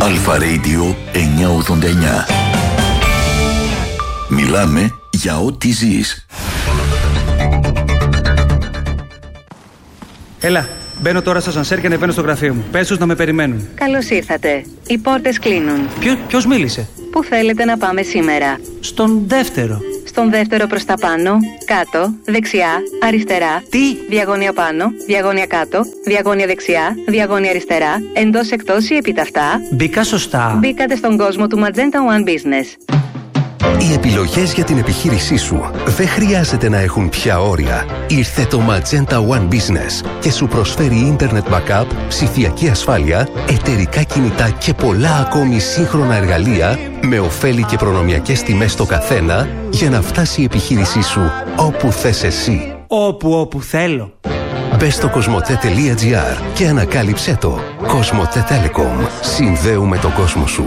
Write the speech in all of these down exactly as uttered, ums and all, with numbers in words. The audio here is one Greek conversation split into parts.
Αλφα Radio εννιακόσια ογδόντα εννιά. Μιλάμε για ό,τι ζεις. Έλα, μπαίνω τώρα στο σανσέρ και ανεβαίνω στο γραφείο μου. Πες τους να με περιμένουν. Καλώς ήρθατε. Οι πόρτες κλείνουν. Ποιο, ποιος μίλησε? Πού θέλετε να πάμε σήμερα? Στον δεύτερο. Στον δεύτερο προς τα πάνω, κάτω, δεξιά, αριστερά. Τι? Διαγώνια πάνω, διαγώνια κάτω, διαγώνια δεξιά, διαγώνια αριστερά, εντός εκτός ή επιταυτά. Μπήκα σωστά. Μπήκατε στον κόσμο του Magenta One Business. Οι επιλογές για την επιχείρησή σου δεν χρειάζεται να έχουν πια όρια. Ήρθε το Magenta One Business και σου προσφέρει Internet Backup, ψηφιακή ασφάλεια, εταιρικά κινητά και πολλά ακόμη σύγχρονα εργαλεία με ωφέλη και προνομιακές τιμές στο καθένα για να φτάσει η επιχείρησή σου όπου θες εσύ. Όπου όπου θέλω. Μπες στο κοσμοτέ τελεία τζι άρ και ανακάλυψέ το. Κοσμοτέ Telecom. Συνδέουμε τον κόσμο σου.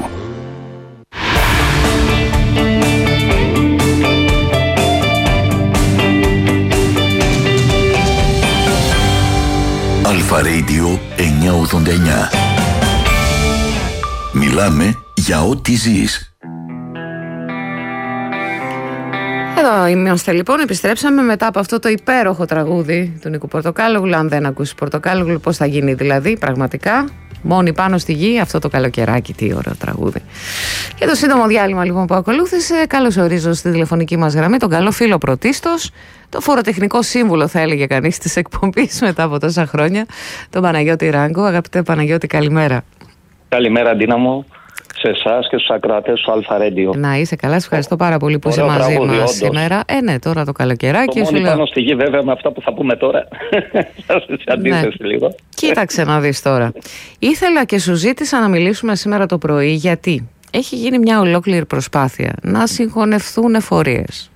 Αλφα Radio εννιακόσια ογδόντα εννιά. Μιλάμε για ό,τι ζεις. Εδώ είμαστε λοιπόν, επιστρέψαμε μετά από αυτό το υπέροχο τραγούδι του Νίκου Πορτοκάλογλου. Αν δεν ακούσει Πορτοκάλογλου, πώς θα γίνει δηλαδή, πραγματικά. Μόνοι πάνω στη γη, αυτό το καλοκαιράκι, τι ωραίο τραγούδι. Και το σύντομο διάλειμμα λοιπόν που ακολούθησε, καλώς ορίζω στη τηλεφωνική μας γραμμή τον καλό φίλο πρωτίστως, το φοροτεχνικό σύμβουλο θα έλεγε κανείς της εκπομπής μετά από τόσα χρόνια, τον Παναγιώτη Ράγκο. Αγαπητέ Παναγιώτη, καλημέρα. Καλημέρα, Δύναμο, σε εσάς και στους ακροατές του Αλφα Radio. Να είσαι καλά, σε ευχαριστώ πάρα πολύ που Ωραίο είσαι μαζί τραγούδι, μας όντως. σήμερα. Ε, ναι, τώρα το καλοκαιράκι. Το σου μόνοι λέω... πάνω στη γη, βέβαια, με αυτά που θα πούμε τώρα. Θα σε αντίθεση Ναι. λίγο. Κοίταξε να δεις τώρα. Ήθελα και σου ζήτησα να μιλήσουμε σήμερα το πρωί γιατί έχει γίνει μια ολόκληρη προσπάθεια να συγχωνευτούν εφορίες,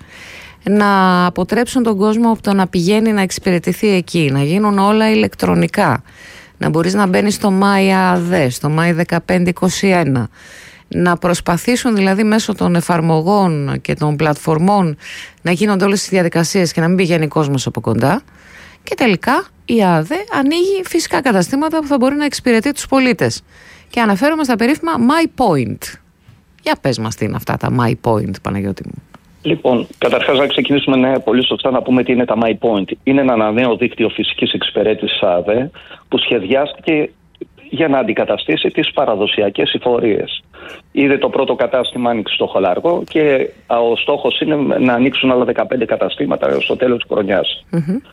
να αποτρέψουν τον κόσμο από το να πηγαίνει να εξυπηρετηθεί εκεί, να γίνουν όλα ηλεκτρονικά, να μπορείς να μπαίνεις στο MyAD, στο μάι δεκαπέντε είκοσι ένα, να προσπαθήσουν δηλαδή μέσω των εφαρμογών και των πλατφορμών να γίνονται όλες τις διαδικασίες και να μην πηγαίνει κόσμος από κοντά. Και τελικά η ΑΔΕ ανοίγει φυσικά καταστήματα που θα μπορεί να εξυπηρετεί τους πολίτες. Και αναφέρομαι στα περίφημα MyPoint. Για πες μας τι είναι αυτά τα MyPoint, Παναγιώτη μου. Λοιπόν, καταρχάς να ξεκινήσουμε ναι, πολύ σωστά να πούμε τι είναι τα MyPoint. Είναι ένα νέο δίκτυο φυσικής εξυπηρέτησης ΑΔΕ που σχεδιάστηκε για να αντικαταστήσει τις παραδοσιακές εφορίες. Ήδη το πρώτο κατάστημα άνοιξε στο Χολαργό και ο στόχος είναι να ανοίξουν άλλα δεκαπέντε καταστήματα έως το τέλος της χρονιάς. Mm-hmm.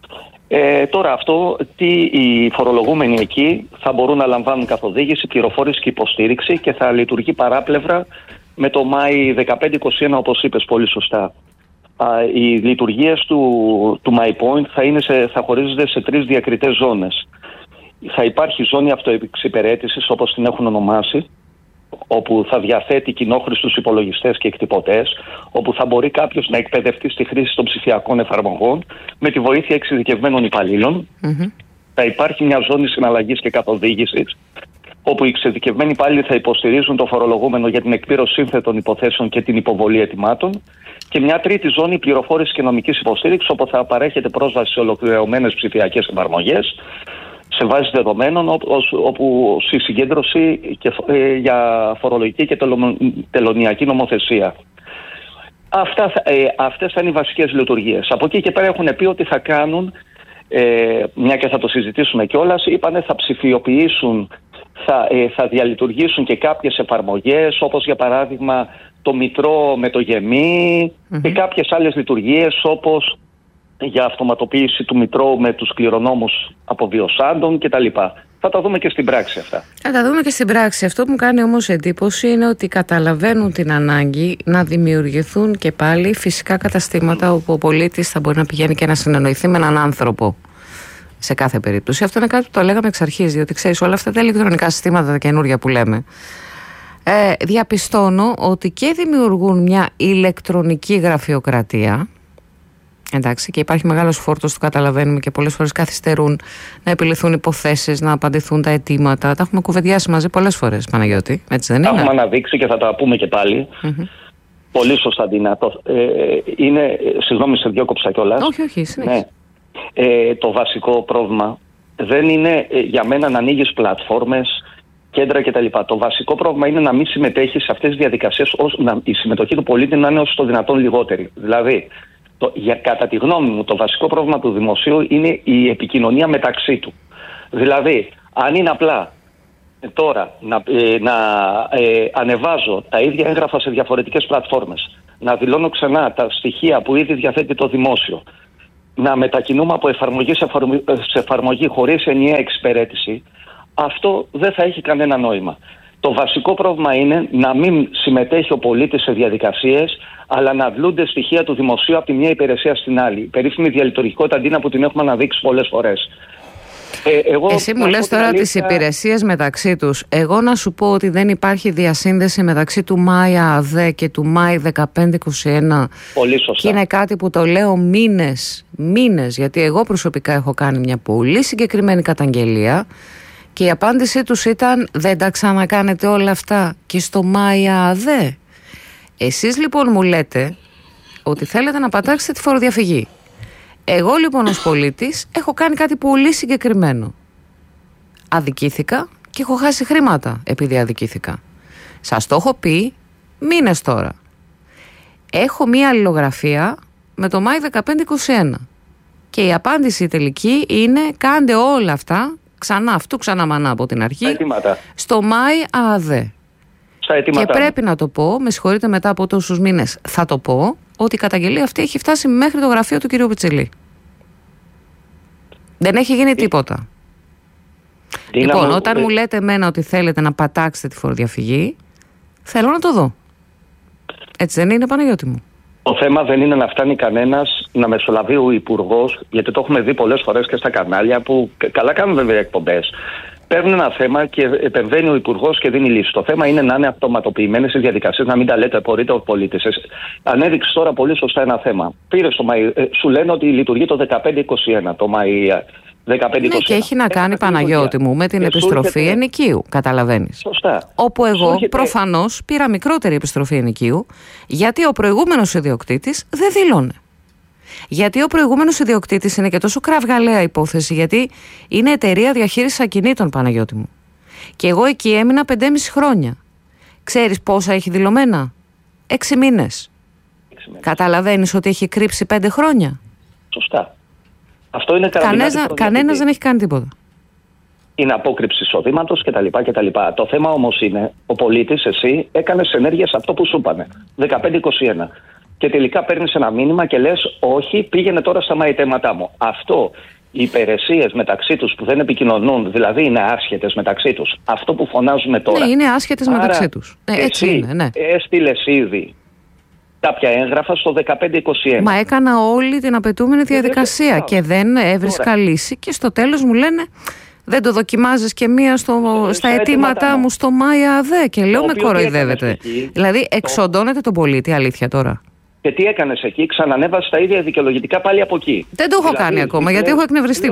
Ε, τώρα αυτό, τι, οι φορολογούμενοι εκεί θα μπορούν να λαμβάνουν καθοδήγηση, πληροφόρηση και υποστήριξη και θα λειτουργεί παράπλευρα με το μάι δεκαπέντε είκοσι ένα, όπως είπες πολύ σωστά. Α, οι λειτουργίες του, του MyPoint θα, είναι σε, θα χωρίζονται σε τρεις διακριτές ζώνες. Θα υπάρχει ζώνη αυτοεξυπηρέτησης όπως την έχουν ονομάσει, όπου θα διαθέτει κοινόχρηστους υπολογιστές και εκτυπωτές, όπου θα μπορεί κάποιος να εκπαιδευτεί στη χρήση των ψηφιακών εφαρμογών με τη βοήθεια εξειδικευμένων υπαλλήλων. Mm-hmm. Θα υπάρχει μια ζώνη συναλλαγής και καθοδήγησης, όπου οι εξειδικευμένοι υπάλληλοι θα υποστηρίζουν το φορολογούμενο για την εκπλήρωση σύνθετων υποθέσεων και την υποβολή αιτημάτων. Και μια τρίτη ζώνη πληροφόρηση και νομικής υποστήριξης, όπου θα παρέχεται πρόσβαση σε ολοκληρωμένες ψηφιακές εφαρμογές, σε βάση δεδομένων, όπου στη συγκέντρωση και, ε, για φορολογική και τελο, τελωνιακή νομοθεσία. Αυτά, ε, αυτές θα είναι οι βασικές λειτουργίες. Από εκεί και πέρα έχουν πει ότι θα κάνουν, ε, μια και θα το συζητήσουμε κιόλας, είπανε θα ψηφιοποιήσουν, θα, ε, θα διαλειτουργήσουν και κάποιες εφαρμογές, όπως για παράδειγμα το Μητρό με το Γεμί mm-hmm. και κάποιες άλλες λειτουργίες όπως για αυτοματοποίηση του Μητρώου με τους κληρονόμους αποβιωσάντων κτλ. Θα τα δούμε και στην πράξη αυτά. Θα τα δούμε και στην πράξη. Αυτό που μου κάνει όμως εντύπωση είναι ότι καταλαβαίνουν την ανάγκη να δημιουργηθούν και πάλι φυσικά καταστήματα όπου ο πολίτης θα μπορεί να πηγαίνει και να συνεννοηθεί με έναν άνθρωπο. Σε κάθε περίπτωση. Αυτό είναι κάτι που το λέγαμε εξ αρχής, διότι ξέρεις, όλα αυτά τα ηλεκτρονικά συστήματα, τα καινούργια που λέμε, ε, διαπιστώνω ότι και δημιουργούν μια ηλεκτρονική γραφειοκρατία. Εντάξει, και υπάρχει μεγάλος φόρτος, το καταλαβαίνουμε, και πολλές φορές καθυστερούν να επιληθούν υποθέσεις, να απαντηθούν τα αιτήματα. Τα έχουμε κουβεντιάσει μαζί πολλές φορές, Παναγιώτη. Έτσι δεν είναι? Τα έχουμε αναδείξει και θα τα πούμε και πάλι. Mm-hmm. Πολύ σωστά, Ντίνα. Ε, είναι, συγγνώμη, σε διώκοψα κιόλας. Όχι, όχι, συνέχισε. Ναι. Ε, το βασικό πρόβλημα δεν είναι ε, για μένα να ανοίγεις πλατφόρμες κέντρα κτλ. Το βασικό πρόβλημα είναι να μην συμμετέχει σε αυτές τις διαδικασίες, η συμμετοχή του πολίτη να είναι όσο το δυνατόν λιγότερη. Δηλαδή, το, για, κατά τη γνώμη μου, το βασικό πρόβλημα του δημοσίου είναι η επικοινωνία μεταξύ του. Δηλαδή, αν είναι απλά ε, τώρα να, ε, να ε, ανεβάζω τα ίδια έγγραφα σε διαφορετικές πλατφόρμες, να δηλώνω ξανά τα στοιχεία που ήδη διαθέτει το δημόσιο, να μετακινούμε από εφαρμογή σε εφαρμογή, σε εφαρμογή χωρίς ενιαία εξυπηρέτηση, αυτό δεν θα έχει κανένα νόημα. Το βασικό πρόβλημα είναι να μην συμμετέχει ο πολίτης σε διαδικασίες, αλλά να δλούνται στοιχεία του δημοσίου από τη μια υπηρεσία στην άλλη. Η περίφημη διαλειτουργικότητα αντί να που την έχουμε αναδείξει πολλές φορές. Ε, εγώ Εσύ μου λες τώρα τις υπηρεσίες μεταξύ τους. Εγώ να σου πω ότι δεν υπάρχει διασύνδεση μεταξύ του Μάη ΑΔΕ και του Μάη δεκαπέντε είκοσι ένα. Πολύ σωστά. Και είναι κάτι που το λέω μήνες, μήνες, γιατί εγώ προσωπικά έχω κάνει μια πολύ συγκεκριμένη καταγγελία και η απάντησή τους ήταν δεν τα ξανακάνετε όλα αυτά και στο Μάη ΑΔΕ. Εσείς λοιπόν μου λέτε ότι θέλετε να πατάξετε τη φοροδιαφυγή. Εγώ λοιπόν ως πολίτης έχω κάνει κάτι πολύ συγκεκριμένο. Αδικήθηκα και έχω χάσει χρήματα επειδή αδικήθηκα. Σας το έχω πει μήνες τώρα. Έχω μία αλληλογραφία με το Μάη δεκαπέντε είκοσι ένα και η απάντηση τελική είναι κάντε όλα αυτά ξανά αυτού ξανά μανά από την αρχή στο Μάη ΑΔΕ. Και πρέπει να το πω, με συγχωρείτε μετά από τόσους μήνες θα το πω, ότι η καταγγελία αυτή έχει φτάσει μέχρι το γραφείο του κυρίου Πιτσιλή. Δεν έχει γίνει τίποτα. Δύναμο, λοιπόν, όταν ε... μου λέτε εμένα ότι θέλετε να πατάξετε τη φοροδιαφυγή, θέλω να το δω. Έτσι δεν είναι, Παναγιώτη μου? Το θέμα δεν είναι να φτάνει κανένας να μεσολαβεί ο υπουργός, γιατί το έχουμε δει πολλές φορές και στα κανάλια που καλά κάνουν βέβαια εκπομπές. Παίρνουν ένα θέμα και επεμβαίνει ο υπουργός και δίνει λύση. Το θέμα είναι να είναι αυτοματοποιημένες οι διαδικασίες, να μην τα λέτε απορείτε ο πολίτης. Ανέδειξε τώρα πολύ σωστά ένα θέμα. Πήρε στο Μάη, σου λένε ότι λειτουργεί το δεκαπέντε είκοσι ένα, το Μάη δεκαπέντε είκοσι ένα. Ναι, και έχει να κάνει, Παναγιώτη μου, με την και επιστροφή έρχεται... ενοικίου. Καταλαβαίνεις. Σωστά. Όπου εγώ έρχεται... προφανώς πήρα μικρότερη επιστροφή ενοικίου, γιατί ο προηγούμενος ιδιοκτήτης δεν δήλωνε. Γιατί ο προηγούμενος ιδιοκτήτης είναι και τόσο κραυγαλαία υπόθεση, γιατί είναι εταιρεία διαχείρισης ακινήτων, Παναγιώτη μου. Και εγώ εκεί έμεινα πεντέμισι χρόνια. Ξέρεις πόσα έχει δηλωμένα? Έξι μήνες. Καταλαβαίνεις ότι έχει κρύψει πέντε χρόνια. Σωστά. Αυτό είναι Κανένα, κανένας δεν έχει κάνει τίποτα. Είναι απόκρυψη εισοδήματος κτλ. κτλ. Το θέμα όμως είναι, ο πολίτης, εσύ έκανες ενέργειες αυτό που σου είπανε. δεκαπέντε είκοσι ένα. Και τελικά παίρνεις ένα μήνυμα και λες όχι, πήγαινε τώρα στα μαϊτέματά μου. Αυτό, οι υπηρεσίες μεταξύ τους που δεν επικοινωνούν, δηλαδή είναι άσχετες μεταξύ τους. Αυτό που φωνάζουμε τώρα. Ναι, είναι άσχετες Άρα, μεταξύ τους. Ναι, έτσι εσύ είναι, ναι. έστειλες ήδη κάποια έγγραφα στο δεκαπέντε είκοσι ένα. Μα έκανα όλη την απαιτούμενη διαδικασία και δεν έβρισκα τώρα λύση και στο τέλος μου λένε δεν το δοκιμάζεις και μία στο, στα αιτήματά μου στο Μάη ΑΔΕ και λέω με κοροϊδεύετε. Δηλαδή εξοντώνεται τον πολίτη, αλήθεια τώρα. Και τι έκανες εκεί, ξανανέβασες τα ίδια δικαιολογητικά πάλι από εκεί. Δεν το έχω δηλαδή, κάνει ακόμα, γιατί έχω εκνευριστεί.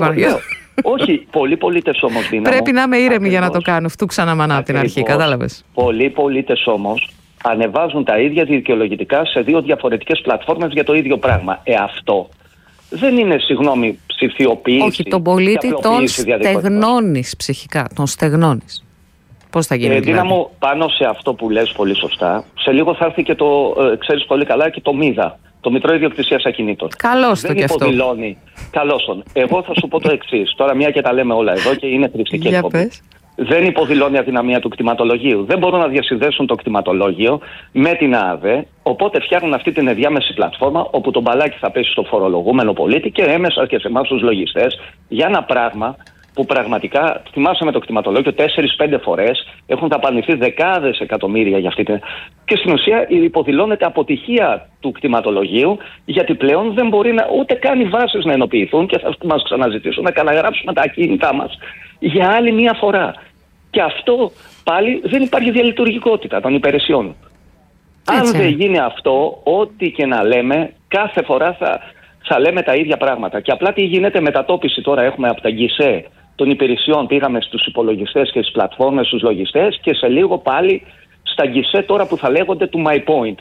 Όχι, πολλοί πολίτες όμως, Δύναμο. Πρέπει να είμαι ήρεμη για να το κάνω. Αυτού ξαναμανά από την αρχή, κατάλαβες. Πολλοί πολίτες όμως ανεβάζουν τα ίδια δικαιολογητικά σε δύο διαφορετικές πλατφόρμες για το ίδιο πράγμα. Ε, αυτό δεν είναι, συγγνώμη, ψηφιοποίηση. Όχι, τον πολίτη τον στεγνώνεις ψυχικά. Τον στεγνώνεις. Πώς θα γίνει? Ε, Δύναμο, δηλαδή, πάνω σε αυτό που λες πολύ σωστά, σε λίγο θα έρθει και το, ε, ξέρεις πολύ καλά, και το ΜΙΔΑ, το Μητρό Ιδιοκτησίας Ακινήτων. Καλώς το και αυτό. Καλώς τον. Εγώ θα σου πω το εξής. Τώρα, μια και τα λέμε όλα εδώ και είναι θρηστική εκπομπή. Δεν υποδηλώνει αδυναμία του κτηματολογίου. Δεν μπορούν να διασυνδέσουν το κτηματολόγιο με την ΑΔΕ. Οπότε φτιάχνουν αυτή την ενδιάμεση πλατφόρμα όπου το μπαλάκι θα πέσει στο φορολογούμενο πολίτη και έμεσα και σε εμάς τους λογιστές για ένα πράγμα που πραγματικά, θυμάσαι με το κτηματολόγιο, τέσσερις πέντε φορές έχουν δαπανηθεί δεκάδες εκατομμύρια για αυτή την. Και στην ουσία υποδηλώνεται αποτυχία του κτηματολογίου, γιατί πλέον δεν μπορεί να, ούτε καν οι βάσεις να ενοποιηθούν και θα μας ξαναζητήσουν να καταγράψουμε τα ακίνητά μας για άλλη μία φορά. Και αυτό πάλι δεν υπάρχει διαλειτουργικότητα των υπηρεσιών. Έτσι. Αν δεν γίνει αυτό, ό,τι και να λέμε, κάθε φορά θα, θα λέμε τα ίδια πράγματα. Και απλά τι γίνεται, μετατόπιση τώρα έχουμε από τα γκισέ των υπηρεσιών, πήγαμε στους υπολογιστές και στις πλατφόρμες, στους λογιστές και σε λίγο πάλι στα γκισέ τώρα που θα λέγονται του MyPoint.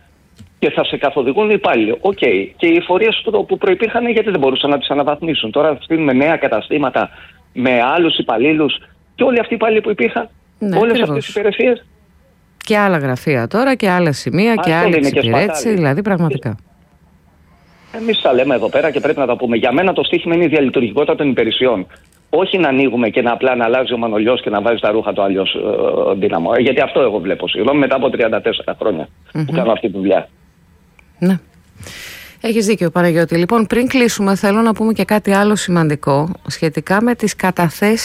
Και θα σε καθοδηγούν οι υπάλληλοι. Οκ. Okay. Και οι εφορίες που προϋπήρχαν, γιατί δεν μπορούσαν να τις αναβαθμίσουν? Τώρα στείλουμε νέα καταστήματα με άλλους υπαλλήλους και όλοι αυτοί οι υπάλληλοι που υπήρχαν Ναι, όλες αυτές οι υπηρεσίες. Και άλλα γραφεία τώρα και άλλα σημεία. Α, και άλλη εξυπηρέτηση, δηλαδή πραγματικά. Εμείς τα λέμε εδώ πέρα και πρέπει να τα πούμε. Για μένα το στίχημα είναι η διαλειτουργικότητα των υπηρεσιών. Όχι να ανοίγουμε και να απλά να αλλάζει ο Μανολιός και να βάζει τα ρούχα του αλλιώς ε, δύναμο. Γιατί αυτό εγώ βλέπω. Συγγνώμη, μετά από τριάντα τέσσερα χρόνια mm-hmm. που κάνω αυτή τη δουλειά. Ναι. Έχεις δίκιο, Παναγιώτη. Λοιπόν, πριν κλείσουμε, θέλω να πούμε και κάτι άλλο σημαντικό σχετικά με τις καταθέσεις